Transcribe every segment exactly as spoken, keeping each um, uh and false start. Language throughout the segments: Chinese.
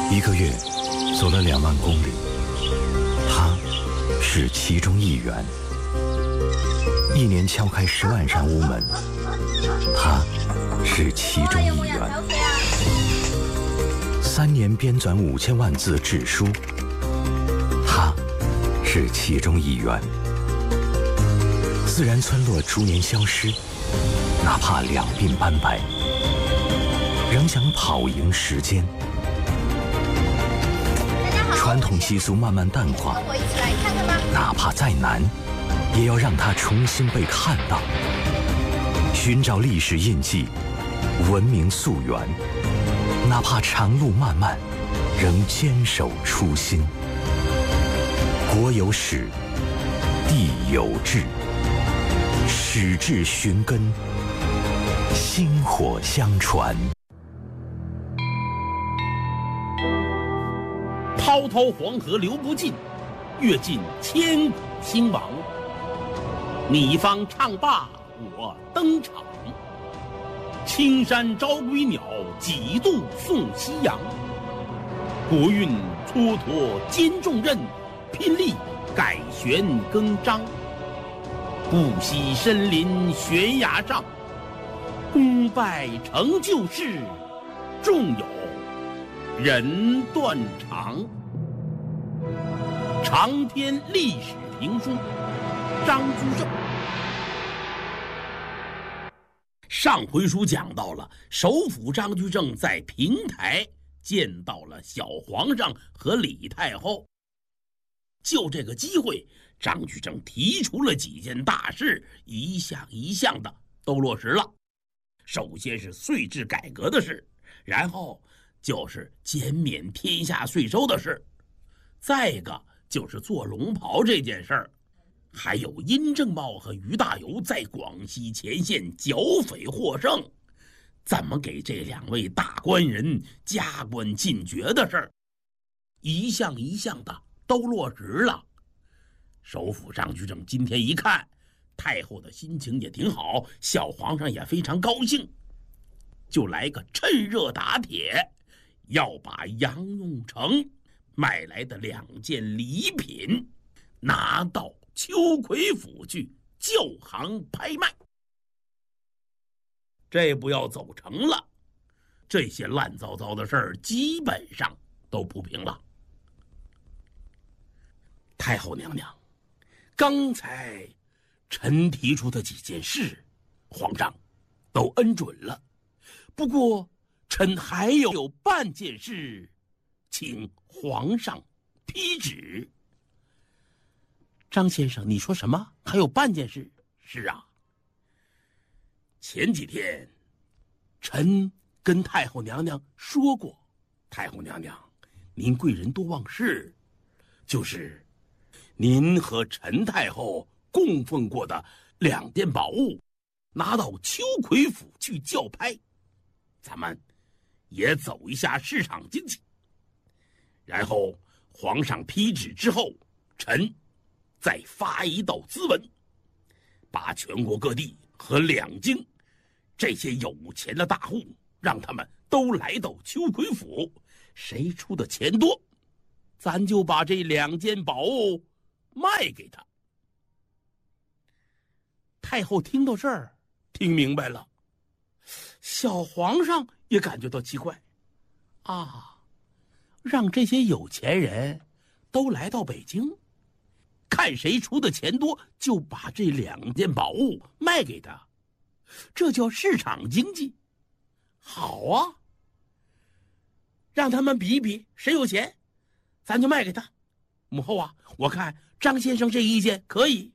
一个月走了两万公里，他是其中一员；一年敲开十万扇屋门，他是其中一员；三年编纂五千万字志书，他是其中一员。自然村落逐年消失，哪怕两鬓斑白，仍想跑赢时间。传统习俗慢慢淡化， 跟我一起来看看吧。 哪怕再难，也要让它重新被看到。寻找历史印记，文明溯源，哪怕长路漫漫，仍坚守初心。国有史，地有志，史志寻根，薪火相传。 滔滔黄河流不尽，阅尽千古兴亡。你方唱罢我登场，青山招归鸟，几度送夕阳。国运蹉跎兼重任，拼力改弦更张。不惜身临悬崖上，功败成就事，纵有人断肠。长篇历史评书，张居正。上回书讲到了首辅张居正在平台见到了小皇上和李太后，就这个机会，张居正提出了几件大事，一项一项的都落实了。首先是税制改革的事，然后就是减免天下税收的事，再一个就是做龙袍这件事儿，还有殷正茂和于大猷在广西前线剿匪获胜，怎么给这两位大官人加官进爵的事儿，一项一项的都落实了。首辅张居正今天一看，太后的心情也挺好，小皇上也非常高兴，就来个趁热打铁，要把杨永成买来的两件礼品拿到秋葵府去旧行拍卖。这不要走成了，这些乱糟糟的事儿基本上都铺平了。太后娘娘，刚才臣提出的几件事，皇上都恩准了，不过臣还有半件事，请皇上批旨。张先生，你说什么？还有半件事？是啊，前几天臣跟太后娘娘说过，太后娘娘，您贵人多忘事，就是您和陈太后供奉过的两件宝物，拿到秋葵府去校拍，咱们也走一下市场经济。然后皇上批旨之后，臣再发一道咨文，把全国各地和两京这些有钱的大户，让他们都来到秋葵府，谁出的钱多，咱就把这两件宝物卖给他。太后听到这儿，听明白了，小皇上也感觉到奇怪，啊，让这些有钱人都来到北京，看谁出的钱多，就把这两件宝物卖给他，这叫市场经济。好啊，让他们比一比谁有钱，咱就卖给他。母后啊，我看张先生这意见可以。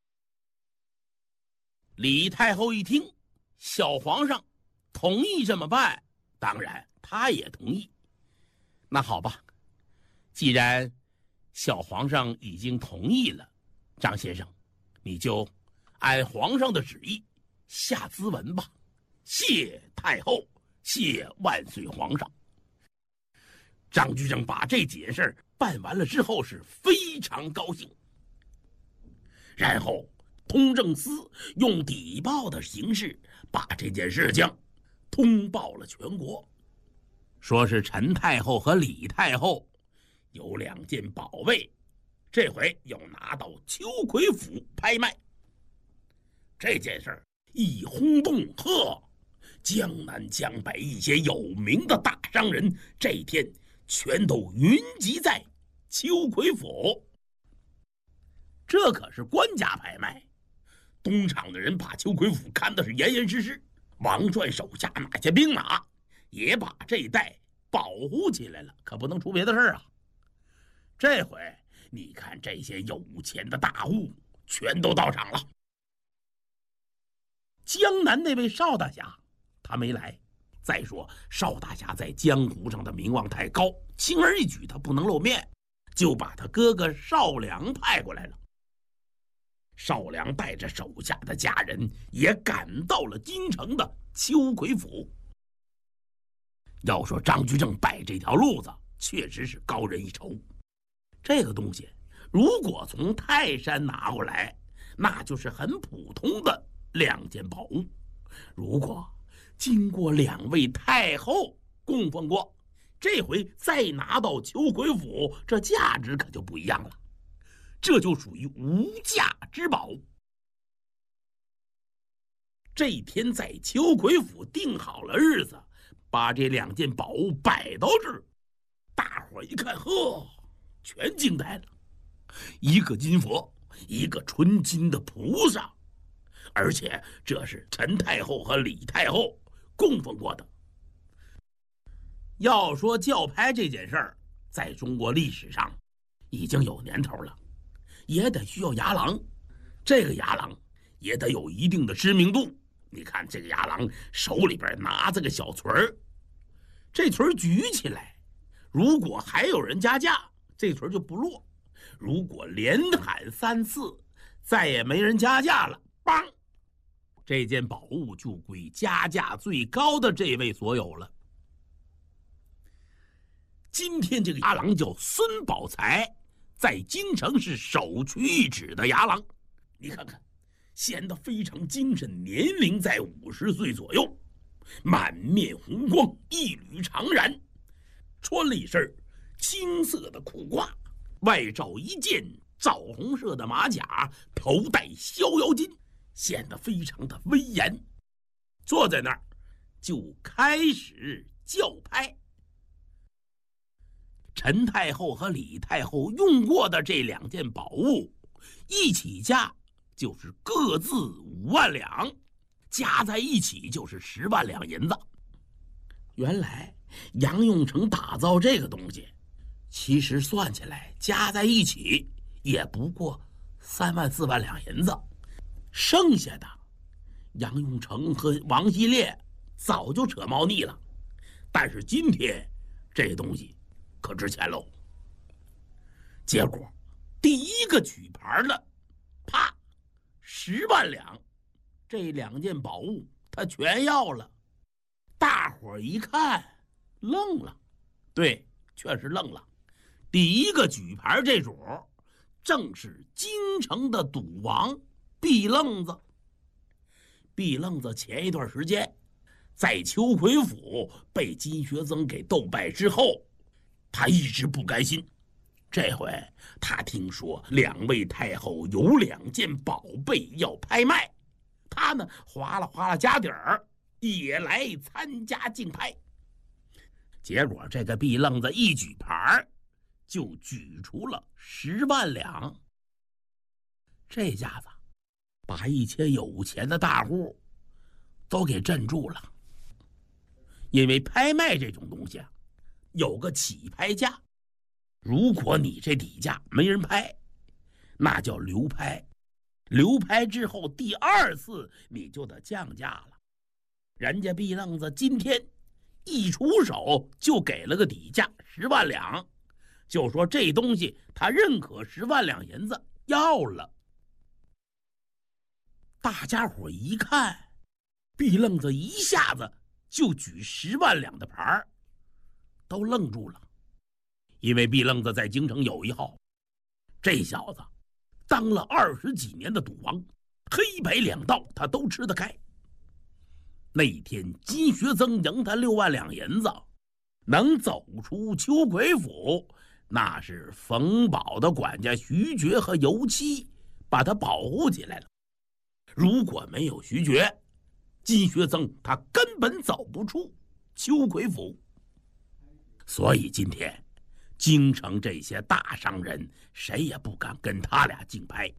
李太后一听小皇上同意这么办，当然他也同意。那好吧，既然小皇上已经同意了，张先生，你就按皇上的旨意下咨文吧。谢太后，谢万岁皇上。张居正把这几件事办完了之后是非常高兴，然后通政司用底报的形式把这件事情通报了全国。 说是陈太后和李太后有两件宝贝，这回要拿到秋葵府拍卖。这件事儿一轰动，呵，江南江北一些有名的大商人这天全都云集在秋葵府。这可是官家拍卖，东厂的人把秋葵府看的是严严实实，王帅手下那些兵马也把这一带保护起来了，可不能出别的事啊。这回你看这些有钱的大户全都到场了。江南那位邵大侠他没来，再说邵大侠在江湖上的名望太高，轻而易举他不能露面，就把他哥哥邵良派过来了。邵良带着手下的家人也赶到了京城的秋葵府。要说张居正摆这条路子确实是高人一筹，这个东西如果从泰山拿过来，那就是很普通的两件宝物，如果经过两位太后供奉过，这回再拿到秋葵府，这价值可就不一样了，这就属于无价之宝。这天在秋葵府定好了日子，把这两件宝物摆到这儿，大伙一看，呵，全惊呆了。一个金佛，一个纯金的菩萨，而且这是陈太后和李太后供奉过的。要说教拍这件事儿，在中国历史上已经有年头了，也得需要牙郎，这个牙郎也得有一定的知名度。你看这个牙郎手里边拿着个小锤儿，这锤儿举起来，如果还有人加价，这锤儿就不落；如果连喊三次，再也没人加价了，梆，这件宝物就归加价最高的这位所有了。今天这个牙郎叫孙宝才，在京城是首屈一指的牙郎。你看看，显得非常精神，年龄在五十岁左右，满面红光，一缕长髯，穿了一身青色的裤褂，外罩一件枣红色的马甲，头戴逍遥巾，显得非常的威严。坐在那儿就开始教拍。陈太后和李太后用过的这两件宝物，一起价就是各自五万两，加在一起就是十万两银子。原来杨用成打造这个东西，其实算起来加在一起也不过三万四万两银子，剩下的杨用成和王希烈早就扯猫腻了。但是今天这东西可值钱喽。结果第一个举牌的，啪，十万两，这两件宝物他全要了。大伙儿一看愣了，对，确实愣了。第一个举牌这主正是京城的赌王毕愣子。毕愣子前一段时间在秋葵府被金学曾给斗败之后，他一直不甘心。这回他听说两位太后有两件宝贝要拍卖，他呢划了划了家底儿，也来参加竞拍。结果这个毕愣子一举牌就举出了十万两，这下子把一些有钱的大户都给镇住了。因为拍卖这种东西啊，有个起拍价，如果你这底价没人拍，那叫流拍，流拍之后第二次你就得降价了。人家毕愣子今天一出手就给了个底价十万两，就说这东西他认可十万两银子要了。大家伙一看，毕愣子一下子就举十万两的牌，都愣住了。因为毕愣子在京城有一号，这小子当了二十几年的赌王，黑白两道他都吃得开。那天金学曾赢他六万两银子， 能走出秋葵府，那是冯保的管家徐觉和尤七把他保护起来了。如果没有徐觉，金学曾他根本走不出秋葵府。所以今天京城这些大商人谁也不敢跟他俩竞拍。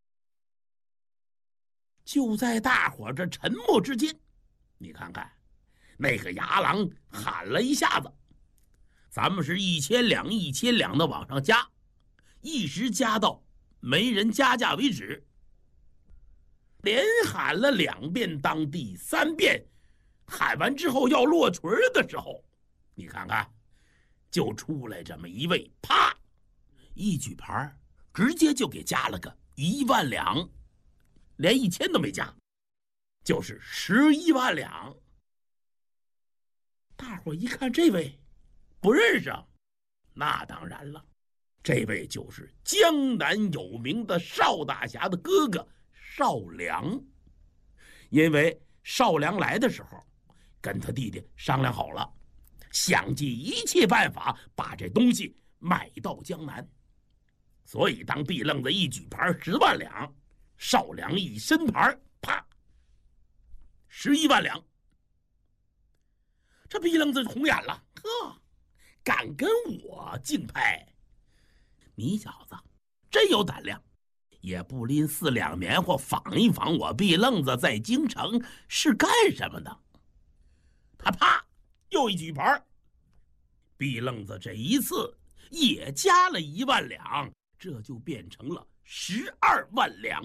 就在大伙这沉默之间，你看看那个牙郎喊了一下子，咱们是一千两一千两的往上加，一直加到没人加价为止。连喊了两遍，当第三遍喊完之后要落锤的时候，你看看就出来这么一位，啪一举牌直接就给加了个一万两，连一千都没加，就是十一万两。大伙一看这位不认识，那当然了，这位就是江南有名的邵大侠的哥哥邵良。因为邵良来的时候跟他弟弟商量好了，想尽一切办法把这东西买到江南，所以当毕愣子一举牌十万两，邵良一伸牌，啪，十一万两。这毕愣子红眼了，呵，敢跟我竞拍？你小子真有胆量，也不拎四两棉花仿一仿我毕愣子在京城是干什么的。他啪又一举牌，毕愣子这一次也加了一万两，这就变成了十二万两。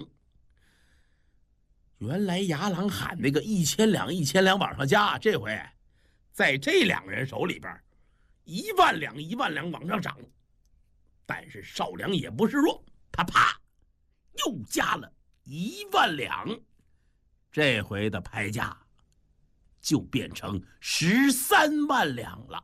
原来牙郎喊那个一千两一千两往上加，这回在这两人手里边一万两一万两往上涨。但是邵良也不示弱，他啪又加了一万两，这回的拍价就变成十三万两了。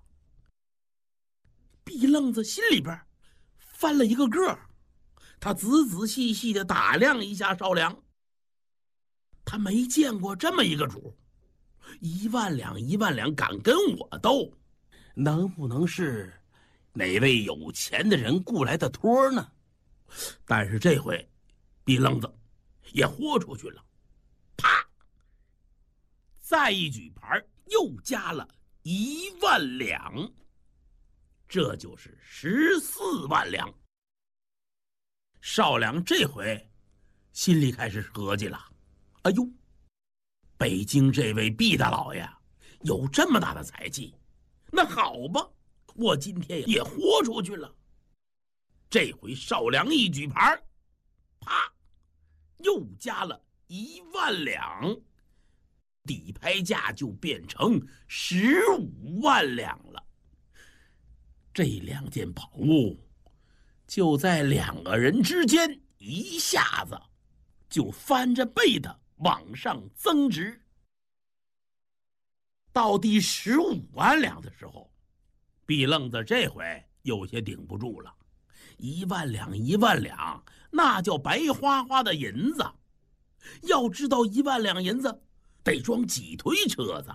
毕愣子心里边翻了一个个，他仔仔细细的打量一下邵良，他没见过这么一个主，一万两一万两敢跟我斗，能不能是哪位有钱的人雇来的托呢？但是这回毕愣子也豁出去了，啪再一举牌又加了一万两，这就是十四万两。邵良这回心里开始合计了，哎呦，北京这位毕大老爷有这么大的才气，那好吧，我今天也豁出去了。这回邵良一举牌，啪又加了一万两，底拍价就变成十五万两了。这两件宝物就在两个人之间一下子就翻着倍的往上增值。到第十五万两的时候，毕愣子这回有些顶不住了。一万两一万两，那叫白花花的银子，要知道一万两银子得装几推车子。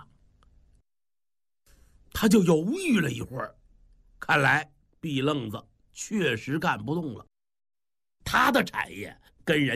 他就犹豫了一会儿，看来毕愣子确实干不动了，他的产业跟人